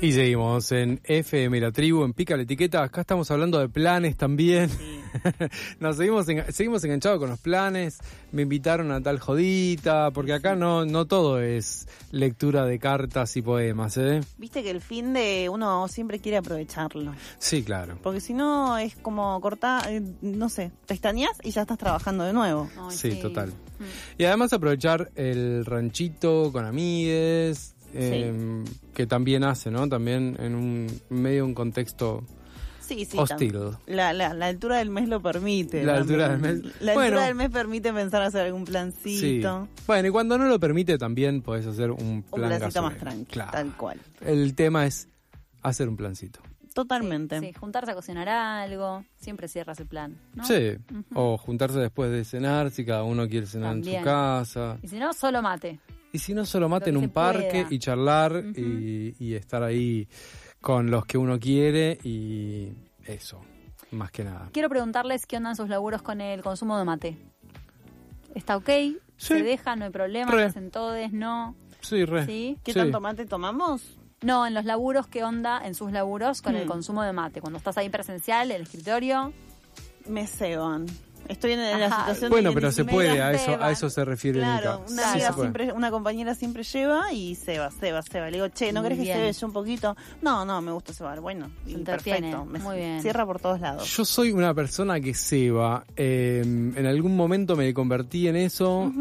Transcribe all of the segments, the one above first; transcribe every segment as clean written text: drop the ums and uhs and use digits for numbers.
Y seguimos en FM La Tribu, en Pica la Etiqueta. Acá estamos hablando de planes también. Sí. Nos seguimos enganchados con los planes. Me invitaron a tal jodita, porque acá no todo es lectura de cartas y poemas, ¿eh? Viste que el fin de uno siempre quiere aprovecharlo. Sí, claro. Porque si no es como cortar, no sé, pestañas y ya estás trabajando de nuevo. Ay, Sí, total. Y además aprovechar el ranchito con amigues, que también hace, ¿no? También en un contexto Sí, hostil. La altura del mes lo permite. La también. altura del mes. La Bueno. altura del mes permite pensar hacer algún Sí. plancito. Bueno, y cuando no lo permite también podés hacer un Un plan plancito gasolero. más tranquilo, Claro. tal cual. El tema es hacer un plancito. Totalmente. Sí, juntarse a cocinar algo, siempre cierras el plan, ¿no? Sí, o juntarse después de cenar, si cada uno quiere cenar en También. su casa. Y si no, solo mate. Y si no, solo mate en Lo que un se parque pueda. y charlar y estar ahí con los que uno quiere y eso, más que nada. Quiero preguntarles qué andan sus laburos con el consumo de mate. ¿Está ok? Sí. ¿Se deja? ¿No hay problema? Re. ¿Hacen todes? ¿No? Sí, re. ¿Sí? ¿Qué Sí. tanto mate tomamos? No, en los laburos, ¿qué onda en sus laburos con el consumo de mate? Cuando estás ahí presencial, en el escritorio. Me ceban. Estoy en la Ajá. situación Bueno, de pero que se me puede, la a ceban. eso se refiere Claro, Nica. una Sí, amiga se puede. siempre, una compañera siempre lleva y ceba. Le digo, che, ¿no Muy querés que bien. cebe yo un poquito? No, me gusta cebar. Bueno, Se y entretiene. perfecto. Me Muy bien. cierra por todos lados. Yo soy una persona que ceba. En algún momento me convertí en eso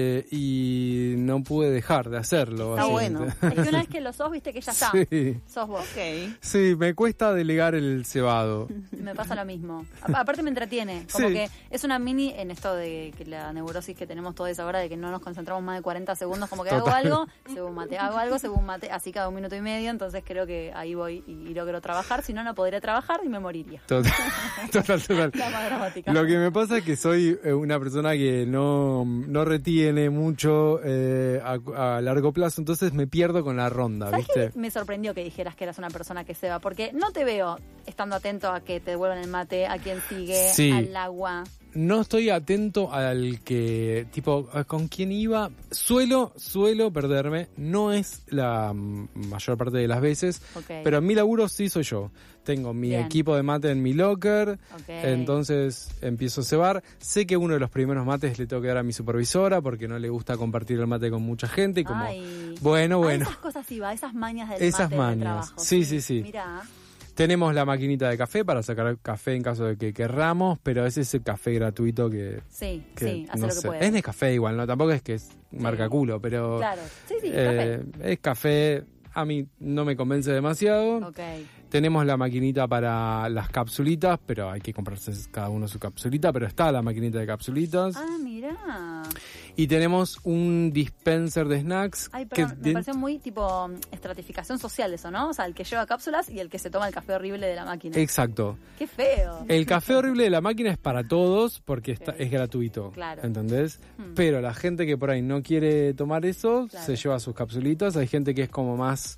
y no pude dejar de hacerlo. Está básicamente. bueno. Es que una vez que lo sos, viste que ya está. Sí. Sos vos. Ok. Sí, me cuesta delegar el cebado. Me pasa lo mismo. Aparte me entretiene. Como Sí. que es una mini, en esto de que la neurosis que tenemos todos ahora, de que no nos concentramos más de 40 segundos, como que Total. hago algo, según mate, hago algo, según mate, así cada 1 minuto y medio, entonces creo que ahí voy y logro trabajar, si no, no podría trabajar y me moriría. Total. Total. La más dramática. Lo que me pasa es que soy una persona que no retiene mucho a largo plazo, entonces me pierdo con la ronda, ¿Sabes ¿viste? qué? Me sorprendió que dijeras que eras una persona que se va, porque no te veo estando atento a que te devuelvan el mate, a quien sigue, Sí. al agua. No estoy atento al que, tipo, con quién iba. Suelo perderme. No es la mayor parte de las veces. Ok. Pero en mi laburo sí soy yo. Tengo mi Bien. equipo de mate en mi locker. Ok. Entonces empiezo a cebar. Sé que uno de los primeros mates le tengo que dar a mi supervisora porque no le gusta compartir el mate con mucha gente. Y como, Ay. bueno. A esas cosas iba, esas mañas del Esas mate mañas. del trabajo. Sí. Mirá. Tenemos la maquinita de café para sacar café en caso de que querramos, pero ese es el café gratuito que Sí, que hace no lo que sé. puede. Es Nescafé igual, ¿no? Tampoco es que es marca culo, pero Claro, sí, café. es café. A mí no me convence demasiado. Ok. Tenemos la maquinita para las capsulitas, pero hay que comprarse cada uno su capsulita, pero está la maquinita de capsulitas. Ah, mirá. Y tenemos un dispenser de snacks. Ay, perdón, me pareció muy tipo estratificación social eso, ¿no? O sea, el que lleva cápsulas y el que se toma el café horrible de la máquina. Exacto. ¡Qué feo! El café horrible de la máquina es para todos porque Ok. es gratuito. Claro. ¿Entendés? Pero la gente que por ahí no quiere tomar eso, Claro. se lleva sus capsulitas. Hay gente que es como más...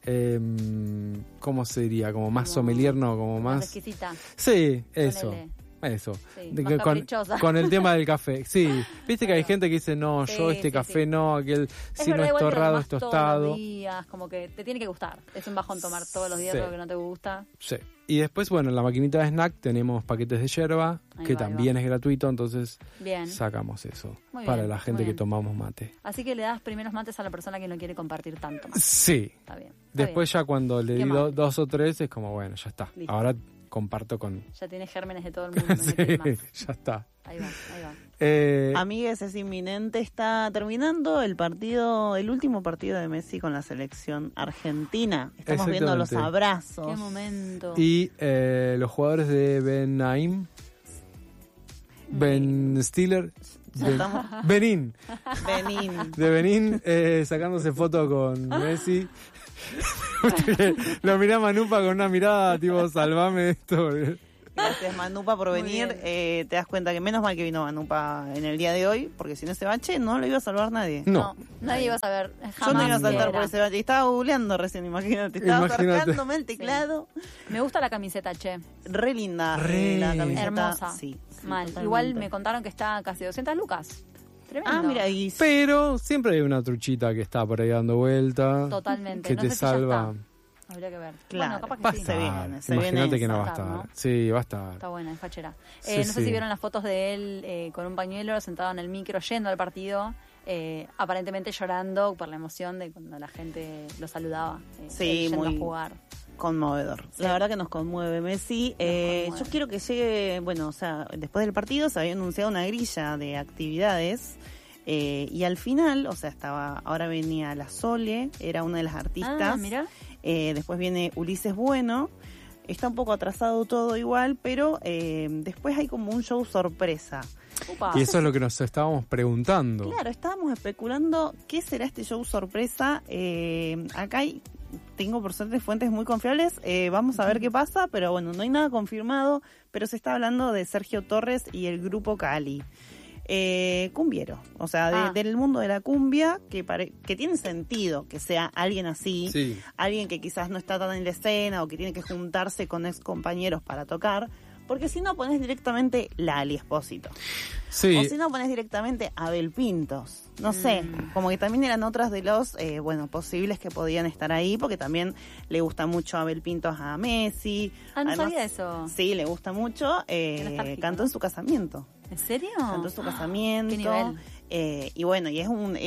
¿cómo se diría? Como más Como- sommelier, no, como Más más... exquisita. Sí, eso. Ponele. Eso. Sí, De más que caprichosa. con el tema del café. Sí. Viste que hay Ahí va. gente que dice, no, Sí, yo este sí, café sí. no, aquel, si no verdad, es igual que lo torrado, tomás es todos tostado. los días, como que te tiene que gustar. Es un bajón tomar todos los días Sí. algo que no te gusta. Sí. Y después, bueno, en la maquinita de snack tenemos paquetes de yerba, Ahí que va, ahí también va. es gratuito, entonces Bien. sacamos eso Muy para bien, la gente muy que bien. tomamos mate. Así que le das primeros mates a la persona que no quiere compartir tanto más. Sí. Está bien. está Después ya cuando le ¿Qué di más? 2 o 3 es como, bueno, ya está. Listo. Ahora comparto con... bien. Ya tiene gérmenes de todo el mundo. No Sí, quiere más. ya está. Ahí va. Amigues, es inminente, está terminando el último partido de Messi con la selección argentina. Estamos viendo los Exactamente. abrazos. Qué momento. Y los jugadores de Ben Naim, Ben Stiller, Benín, Benín. de Benín, sacándose foto con Messi. Lo mirá Manupa con una mirada tipo, salvame esto. Gracias, Manupa, por Muy venir. bien. Te das cuenta que menos mal que vino Manupa en el día de hoy, porque si no ese bache no lo iba a salvar nadie. No. Nadie iba a saber. Yo no iba a saltar por siquiera. ese bache. Estaba googleando recién, imagínate. Estaba Imagínate. acercándome el teclado. Me gusta la camiseta, che. Re linda. Re la camiseta. Hermosa. Sí, Mal. totalmente. Igual me contaron que está casi 200 lucas. Tremendo. Ah, mira, y Pero siempre hay una truchita que está por ahí dando vuelta. Totalmente. Que No te sé si ya salva. Habría que ver. Claro, Bueno, capaz Va a que sí. Se estar. viene, se Imagínate viene que no va a esa, estar. ¿no? Sí, va a estar. Está buena, es fachera. Sí, no sé sí. si vieron las fotos de él con un pañuelo sentado en el micro yendo al partido, aparentemente llorando por la emoción de cuando la gente lo saludaba. Sí, él yendo muy a jugar. conmovedor. Sí. La verdad que nos conmueve Messi. conmueve. Yo quiero que llegue, bueno, o sea, después del partido se había anunciado una grilla de actividades y al final, o sea, ahora venía la Sole, era una de las artistas. Ah, mira. Después viene Ulises Bueno. Está un poco atrasado todo igual, pero después hay como un show sorpresa. Upa. Y eso es lo que nos estábamos preguntando. Claro, estábamos especulando qué será este show sorpresa. Acá tengo por suerte fuentes muy confiables. Vamos a ver qué pasa, pero bueno, no hay nada confirmado, pero se está hablando de Sergio Torres y el grupo Cali. Cumbiero, o sea, del mundo de la cumbia, que tiene sentido que sea alguien así, Sí. alguien que quizás no está tan en la escena o que tiene que juntarse con ex compañeros para tocar, porque si no pones directamente Lali Espósito. Sí. O si no, pones directamente Abel Pintos. No sé, como que también eran otras de los, posibles que podían estar ahí, porque también le gusta mucho Abel Pintos a Messi. Ah, no Además, sabía eso. Sí, le gusta mucho. nostálgico, Cantó ¿no? en su casamiento. ¿En serio? Cantó en su casamiento. ¿Qué nivel? Y bueno, y es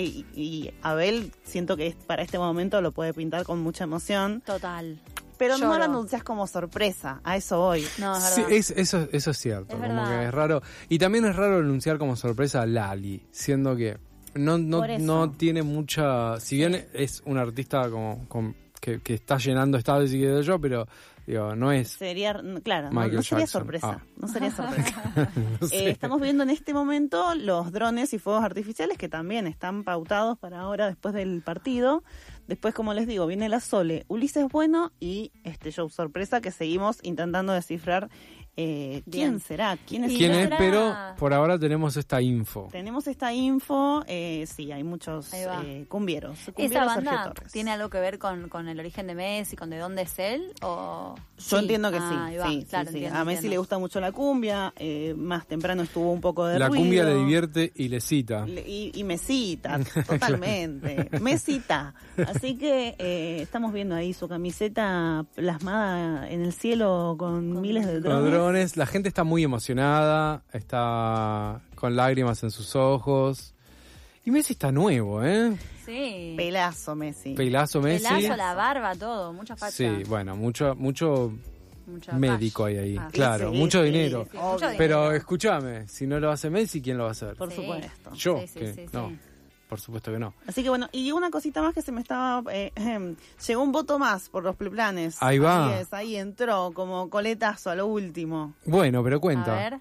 y Abel siento que para este momento lo puede pintar con mucha emoción. Total. Pero no Lloro. lo anuncias como sorpresa, a eso voy. No, es Sí, verdad. eso es cierto, Es como verdad. que es raro. Y también es raro anunciar como sorpresa a Lali, siendo que Por eso. no tiene mucha... Si bien es un artista que está llenando estadios y qué sé yo, pero digo, no es... Sería, claro, no Michael sería Jackson. sorpresa. Ah. No sería sorpresa. no sé. Estamos viendo en este momento los drones y fuegos artificiales que también están pautados para ahora después del partido. Después, como les digo, viene la Sole, Ulises Bueno y este show sorpresa que seguimos intentando descifrar quién Bien. será, quién es. ¿Y ¿Quién no es? será? Pero por ahora tenemos esta info. Tenemos esta info, sí, hay muchos Ahí va. cumbieros. ¿Esa Cumbieros Sergio banda Torres. tiene algo que ver con el origen de Messi, con de dónde es él? O... Yo entiendo que ahí va, sí, claro, sí. entiendo, A Messi entiendo. le gusta mucho la cumbia, más temprano estuvo un poco de La ruido. cumbia le divierte y le cita. Y mesita, totalmente. Mesita. Así que estamos viendo ahí su camiseta plasmada en el cielo con miles de Con drones. drones, la gente está muy emocionada, está con lágrimas en sus ojos. Y Messi está nuevo, ¿eh? Sí. Pelazo Messi. Pelazo Messi. Pelazo, la barba, todo, mucha facha. Sí, bueno, mucho Mucha médico cash. hay ahí, Ah, claro, sí, mucho sí, dinero. sí, mucho Obvio. Pero dinero. escúchame, si no lo hace Messi, ¿quién lo va a hacer? Por Sí. supuesto. Yo, Sí, sí, que sí, sí. no, por supuesto que no. Así que bueno, y una cosita más que se me estaba... llegó un voto más por los planes. Ahí va. Así es, ahí entró como coletazo a lo último. Bueno, pero A cuenta. ver.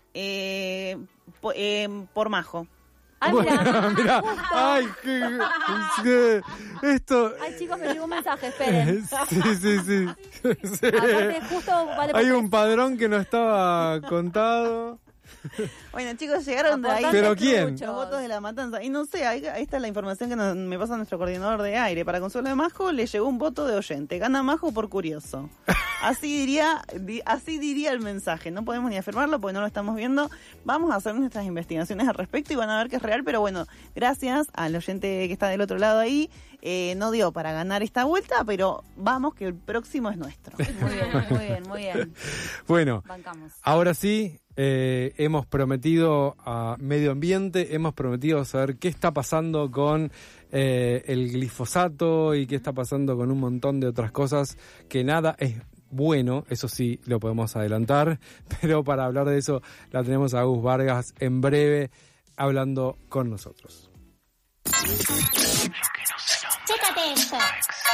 Por Majo. Ay, Bueno, mira. mirá, ay, esto... Ay, chicos, me llegó un mensaje, esperen. Sí. Sí. Aparte, justo vale por Hay tres. un padrón que no estaba contado. Bueno, chicos, llegaron de ahí. Aportante ¿Pero quién? truchos. Los votos de la matanza. Y no sé, ahí está la información que me pasa nuestro coordinador de aire. Para consuelo de Majo le llegó un voto de oyente. Gana Majo por curioso. Así diría el mensaje. No podemos ni afirmarlo porque no lo estamos viendo. Vamos a hacer nuestras investigaciones al respecto y van a ver que es real. Pero bueno, gracias al oyente que está del otro lado ahí. No dio para ganar esta vuelta, pero vamos que el próximo es nuestro. Muy bien, muy bien, muy bien. Bueno, Bancamos. ahora sí, hemos prometido a Medio Ambiente, hemos prometido saber qué está pasando con el glifosato y qué está pasando con un montón de otras cosas, que nada es bueno, eso sí lo podemos adelantar, pero para hablar de eso la tenemos a Agus Vargas en breve hablando con nosotros. Chécate esto.